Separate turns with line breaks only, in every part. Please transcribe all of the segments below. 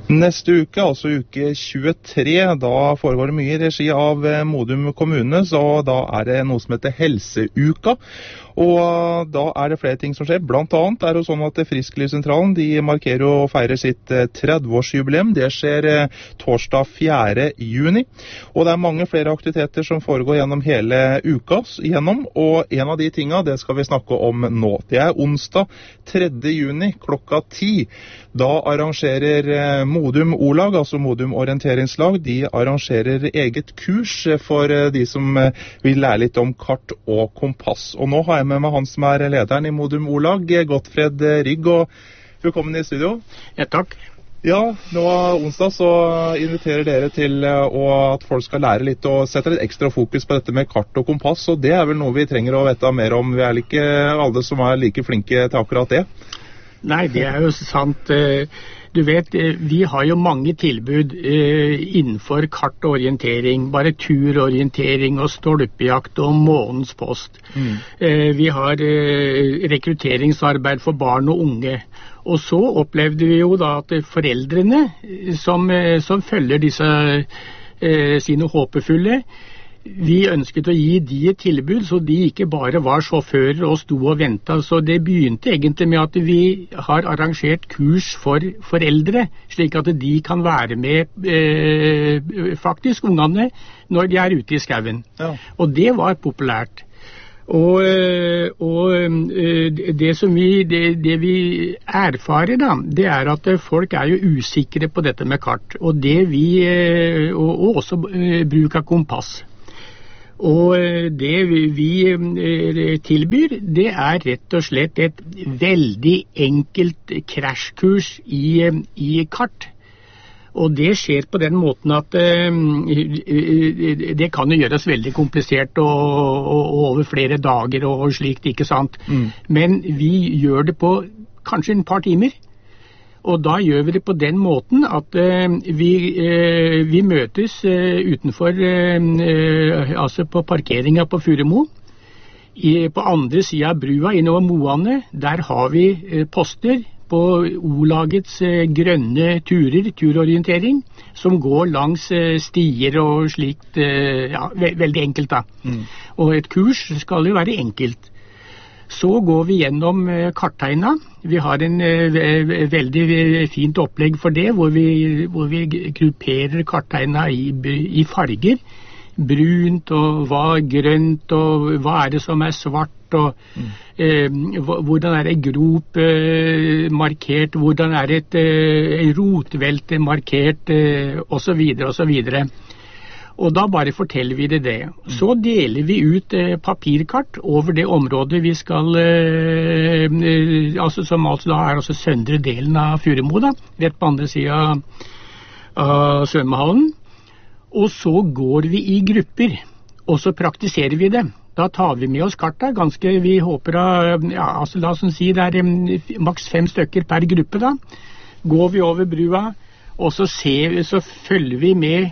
Neste uke, altså uke 23, da foregår det mye i regi av Modum kommune, så da det noe som heter Helseuka. Og da det flere ting som skjer. Blant annet det jo sånn at Frisklivssentralen de markerer og feirer sitt 30-årsjubileum. Det skjer torsdag 4. juni. Og det mange flere aktiviteter som foregår gjennom hele uka igjennom. Og en av de tingene, det skal vi snakke om nå. Det onsdag 3. juni klokka 10. Da arrangerer Modum O-lag, altså Modum orienteringslag, de arrangerer eget kurs for de som vil lære litt om kart og kompass. Og nå har jeg med meg han som lederen i Modum O-lag, Gottfred Rygg, og velkommen i studio.
Ja, takk.
Ja, nå onsdag så inviterer dere til at folk skal lære litt og setter litt ekstra fokus på dette med kart og kompass, og det vel noe vi trenger å vite mer om. Vi ikke alle som like flinke til akkurat det.
Nei, det jo sant. Du vet, vi har jo mange tilbud innenfor kart og orientering, bare turorientering og stolpejakt og månens post. Vi har rekrutteringsarbeid for barn og unge. Og så opplevde vi jo da at foreldrene som følger disse sine håpefulle, vi ønsket å gi de et tilbud, så de ikke bare var sjåfører og sto og ventet. Så det begynte egentlig med at vi har arrangert kurs for foreldre, slik at de kan være med faktisk ungene når de ute i skauen. Ja. Og det var populært. Og det vi erfarer da, det at folk jo usikre på dette med kart, og og også bruk av kompass. Og det vi tilbyr, det rett og slett et veldig enkelt krasjkurs i kart. Og det skjer på den måten at det kan jo gjøres veldig komplisert og over flere dager og slikt, ikke sant? Men vi gjør det på kanskje et par timer. Og da gjør vi det på den måten at vi møtes utenfor, altså på parkeringen på Furumo. På andre siden av brua innover Moane, der har vi poster på O-lagets grønne turer, turorientering, som går langs stier og slikt, ja, veldig enkelt da. Og et kurs skal jo være enkelt. Så går vi gjennom karttegna. Vi har en veldig fint opplegg for det, hvor vi grupperer karttegna i farger. Brunt, og hva grønt, og hva det som svart, og hvordan det grop markert, hvordan et rotvelte markert, og så videre, og så videre. Og da bare forteller vi det. Så deler vi ut papirkart over det området vi skal, altså som altså da altså søndre delen av Furumo, da, rett på andre siden av svømmehallen. Og så går vi i grupper, og så praktiserer vi det. Da tar vi med oss kartet, vi håper ja, altså la oss si det maks 5 stykker per gruppe da. Går vi over brua, og så følger vi med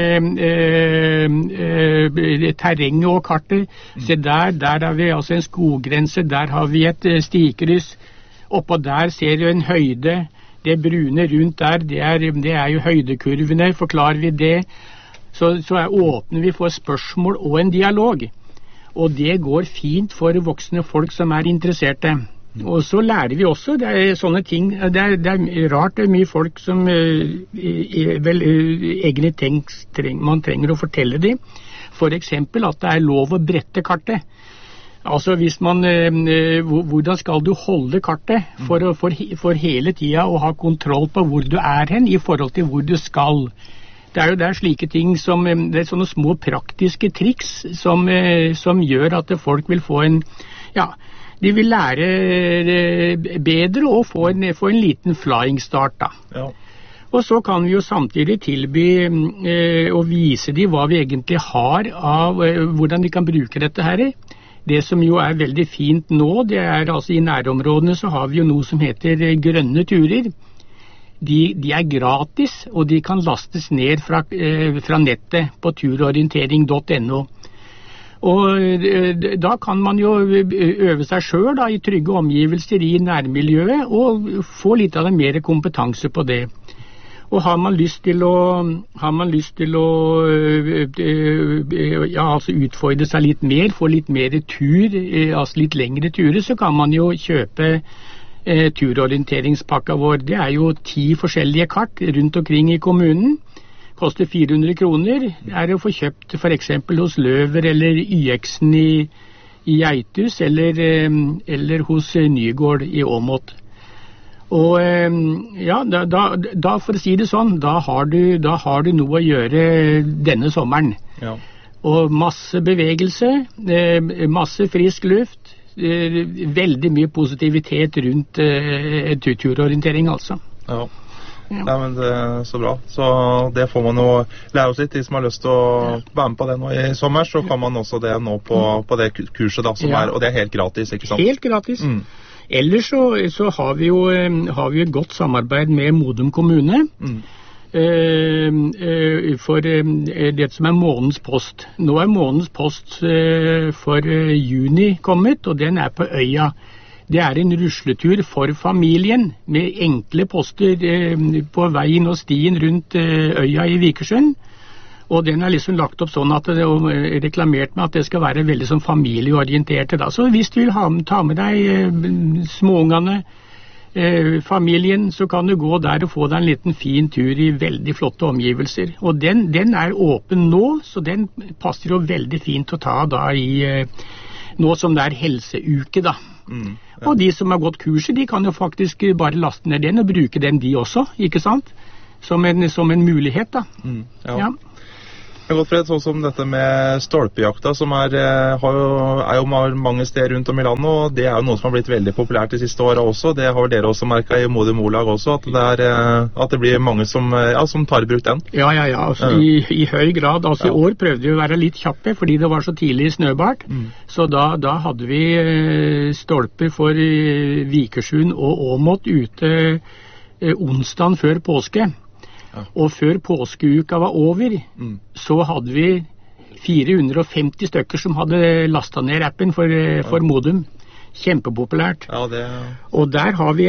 terrenget og kartet. Se der har vi altså en skoggrense, der har vi et stikryss. Oppå der ser du en høyde. Det brune rundt der, det jo høydekurvene, forklarer vi det. Så åpner vi for spørsmål og en dialog. Og det går fint for voksne folk som interesserte. Og så lærer vi også, det sånne ting, det rart, det mye folk som vel egentlig man trenger å fortelle dem. For eksempel at det lov å brette kartet. Altså hvis hvordan skal du holde kartet for hele tiden å ha kontroll på hvor du hen i forhold til hvor du skal. Det jo slike ting som, det sånne små praktiske triks som gjør at folk vil få ja, de vil lære bedre og få en liten flying start da. Ja. Og så kan vi jo samtidig tilby og vise dem hva vi egentlig har av hvordan de kan bruke dette her. Det som jo veldig fint nå, det altså i nærområdene så har vi jo noe som heter grønne turer. De gratis, og de kan lastes ned fra nettet på turorientering.no. Og da kan man jo øve seg selv da, i trygge omgivelser i nærmiljøet og få litt av det mer kompetanse på det. Og har man lyst til å utfordre seg litt mer, få litt mer tur, altså litt lengre turer, så kan man jo kjøpe turorienteringspakka vår. Det er jo 10 forskjellige kart rundt omkring i kommunen. Koster 400 kroner. Det er å få kjøpt for eksempel hos Løver eller YX-en i Geitus eller hos Nygård i Åmot. Og da for å si det sånn, da har du noe å gjøre denne sommeren. Ja. Og masse bevegelse, masse frisk luft, veldig mye positivitet rundt turorientering, altså.
Ja. Ja, men det er så bra. Så det får man jo lære oss litt. De som har lyst til å være med på det nå i sommer, så kan man også det nå på det kurset da, som og det er helt gratis, ikke sant?
Helt gratis. Ellers så har vi jo et godt samarbeid med Modum kommune for det som er månedens post. Nå er månedens post for juni kommet, og den er på Øya. Det er en rusletur for familien med enkle poster på veien og stien rundt Øya i Vikersund. Og den er liksom lagt opp sånn at det er reklamert med at det skal være veldig sånn familieorienterte. Da. Så hvis du vil ta med deg småungene, familien, så kan du gå der og få deg en liten fin tur i veldig flotte omgivelser. Og den er åpen nå, så den passer jo veldig fint å ta da nå som det er helseuke da. Og de som har gått kurset, de kan jo faktisk bare laste ned den og bruke den de også, ikke sant? Som en mulighet da. Ja.
Godfred, sånn som dette med stolpejakta, som er jo mange steder rundt om i landet, og det er jo noe som har blitt veldig populært de siste årene også. Det har vel dere også merket i Modum O-lag også, at det blir mange som tar i bruk den.
Ja, altså, i høy grad. Altså, I år prøvde vi å være litt kjappe, fordi det var så tidlig snøbart. Så da hadde vi stolper for Vikersund og Åmot ute onsdagen før påske. Og før påskeuka var over, så hadde vi 450 stykker som hadde lastet ned appen for Modum. Kjempepopulært.
Ja,
og der har vi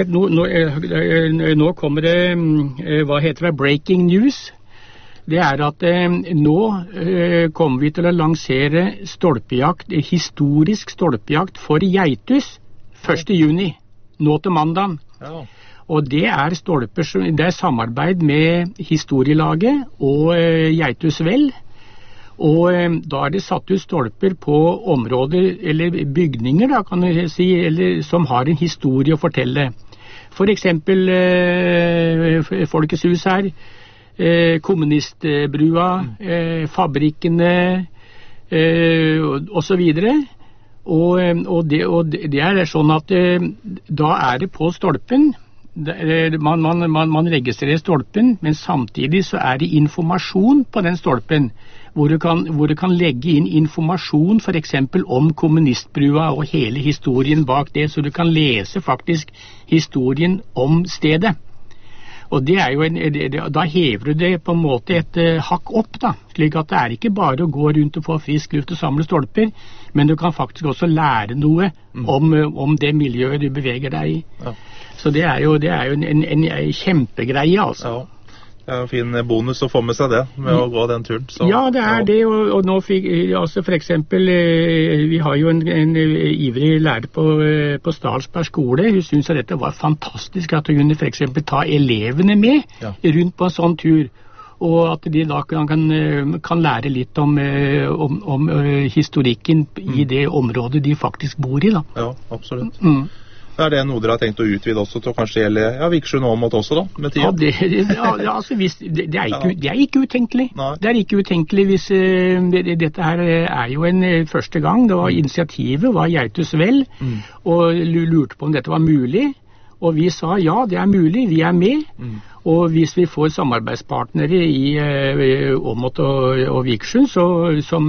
nå kommer det, hva heter det, breaking news. Det er at nå kommer vi til å lansere stolpejakt, historisk stolpejakt for Geitus 1. juni, nå til mandagen. Ja. Og det er stolper, det er samarbeid med historielaget og Geitus Vel. Og da er det satt ut stolper på områder, eller bygninger da, kan jeg si, som har en historie å fortelle. For eksempel Folkets hus her, kommunistbrua, fabrikkene, og så videre. Og det er sånn at da er det på stolpen. Man registrerer stolpen, men samtidig så er det informasjon på den stolpen, hvor du kan legge inn informasjon for eksempel om kommunistbrua og hele historien bak det, så du kan lese faktisk historien om stedet. Og det er jo da hever du det på en måte et hakk opp da, slik at det er ikke bare å gå rundt og få frisk luft og samle stolper, men du kan faktisk også lære noe om det miljøet du beveger deg i. Ja. Så det er jo en kjempegreie, altså. Ja.
Det er jo en fin bonus å få med seg det, med å gå den turen. Så,
ja, det er det, og nå fikk, altså for eksempel, vi har jo en ivrig lærer på Stalsberg skole. Hun synes at dette var fantastisk, at hun kunne for eksempel ta elevene med rundt på en sånn tur, og at de da kan lære litt om historikken i det området de faktisk bor i, da.
Ja, absolutt. Er det noe dere har tenkt å utvide også til å kanskje gjelde Vikersund og Åmot også da, med tida?
Ja, altså, det er ikke utenkelig. Nei. Det er ikke utenkelig hvis dette her er jo en første gang. Det var initiativet, var Geitus Vel, og lurte på om dette var mulig. Og vi sa ja, det er mulig, vi er med. Og hvis vi får samarbeidspartnere i Åmot og Vikersund som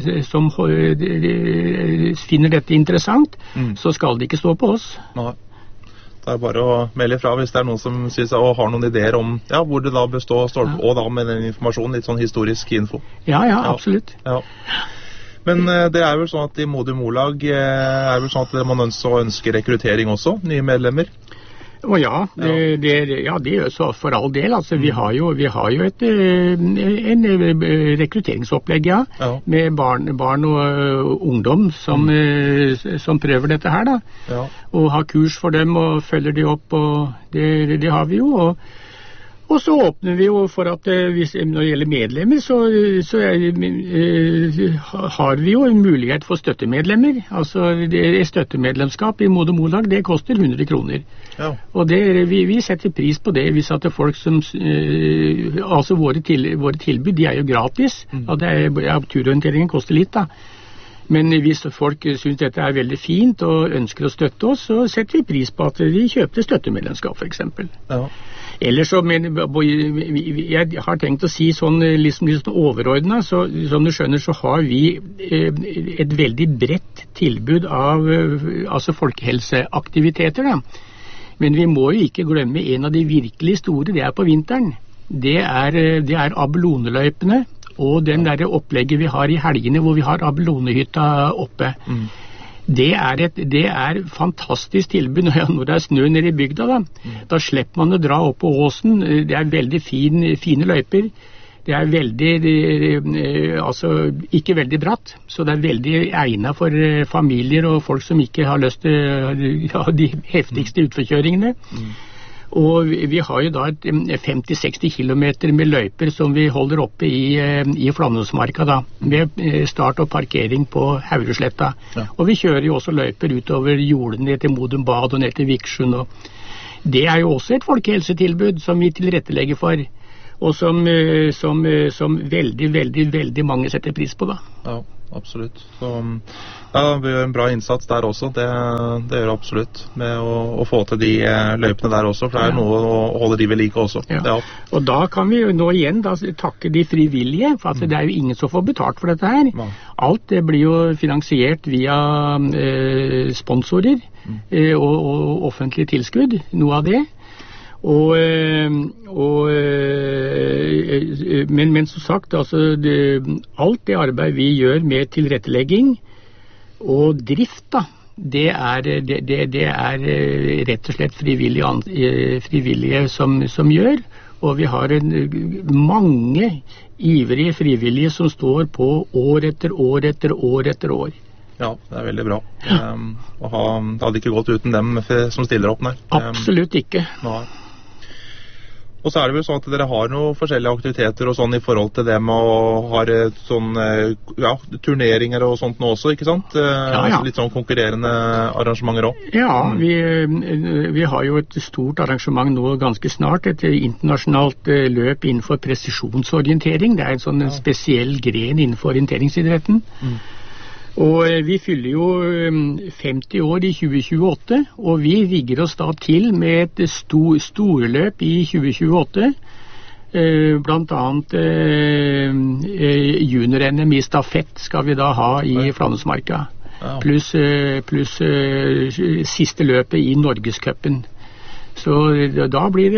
finner dette interessant, så skal det ikke stå på oss.
Nei. Det er bare å melde fra hvis det er noen som synes og har noen ideer om hvor det da bør stå stolpe, og da med den informasjonen, litt sånn historisk info.
Ja, absolutt.
Ja. Men det er vel sånn at i Modum O-lag er vel sånn at man ønsker rekruttering også, nye medlemmer?
Og ja, det gjør så for all del. Altså, vi har jo et rekrutteringsopplegg, med barn og ungdom som prøver dette her, da. Ja. Og har kurs for dem og følger de opp, og det har vi jo. Og så åpner vi jo for at når det gjelder medlemmer, så har vi jo en mulighet for støttemedlemmer. Altså støttemedlemskap i Modum Olag, det koster 100 kroner. Ja. Og vi setter pris på det hvis at det er folk som altså våre tilbud, de er jo gratis. Og turorienteringen koster litt, da. Men hvis folk synes dette er veldig fint og ønsker å støtte oss, så setter vi pris på at de kjøper støttemedlemskap, for eksempel. Ja. Ellers så, jeg har tenkt å si sånn liksom overordnet, så som du skjønner så har vi et veldig bredt tilbud av altså folkehelseaktiviteter, da. Men vi må jo ikke glemme en av de virkelig store, det er på vinteren. Det er Abelone-løypene og den der opplegget vi har i helgene hvor vi har Abelone-hytta oppe. Det er fantastisk tilbud når det er snø nede i bygda, da. Da slipper man å dra opp på åsen. Det er veldig fine løyper. Det er altså ikke veldig bratt, så det er veldig egnet for familier og folk som ikke har lyst til de heftigste utforkjøringene. Og vi har jo da 50-60 kilometer med løyper som vi holder oppe i Flamnåsmarka, da, med start og parkering på Hauresletta. Ja. Og vi kjører jo også løyper utover jorden ned til Modum Bad og ned til Viksjøen. Det er jo også et folkehelsetilbud som vi tilrettelegger for, og som veldig mange setter pris på, da. Ja,
absolutt. Så vi gjør en bra innsats der også, det gjør absolutt, med å få til de løypene der også, for det er noe å holde de ved like også. Ja. Ja. Og
da kan vi jo nå igjen takke de frivillige, for det er jo ingen som får betalt for dette her. Ja. Alt det blir jo finansiert via sponsorer og offentlige tilskudd, noe av det. Men som sagt, altså alt det arbeid vi gjør med tilrettelegging og drift, da, det er rett og slett frivillige som gjør, og vi har mange ivrige frivillige som står på år etter år etter år etter år.
Ja, det er veldig bra. Det hadde ikke gått uten dem som stiller opp, nei.
Absolutt ikke.
Nei. Og så er det vel sånn at dere har noen forskjellige aktiviteter og sånn i forhold til det med å ha sånn, turneringer og sånt nå også, ikke sant? Ja. Litt sånn konkurrerende arrangementer også.
Ja, vi har jo et stort arrangement nå ganske snart, et internasjonalt løp innenfor presisjonsorientering. Det er en sånn spesiell gren innenfor orienteringsidretten. Og vi fyller jo 50 år i 2028, og vi rigger oss da til med et storløp i 2028, blant annet junior-NM i stafett skal vi da ha i Flamnåsmarka, pluss siste løpet i Norgescupen. Så da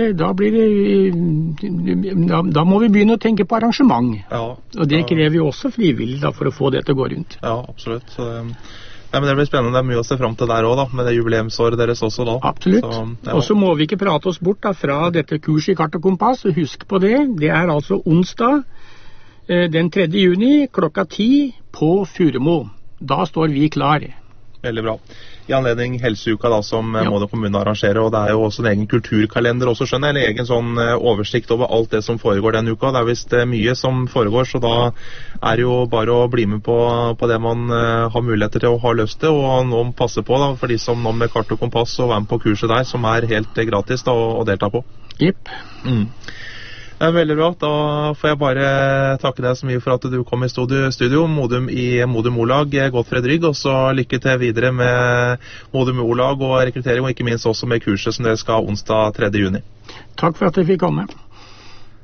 må vi begynne å tenke på arrangement. Ja, og det krever jo også frivillig da, for å få det til å gå rundt.
Ja, absolutt. Så, men det blir spennende. Det er mye å se frem til der også, da, med det jubileumsåret deres også da.
Absolutt. Så, og så må vi ikke prate oss bort da, fra dette kurset i kart og kompass. Husk på det. Det er altså onsdag den 3. juni klokka 10 på Furumo. Da står vi klar.
Veldig bra. I anledning helseuka da, som Modum kommune arrangerer, og det er jo også en egen kulturkalender også, skjønner jeg, en egen sånn oversikt over alt det som foregår den uka. Det er vist mye som foregår, så da er det jo bare å bli med på det man har muligheter til og har lyst til, og nå passe på da, for de som nå med kart og kompass og være med på kurset der, som er helt gratis da, å delta på.
Jepp.
Det er veldig bra. Da får jeg bare takke deg så mye for at du kom i studio. Modum i Modum Olag, Gottfred Rygg, og så lykke til videre med Modum Olag og rekruttering, og ikke minst også med kurset som dere skal onsdag 3. juni.
Takk for at jeg fikk komme.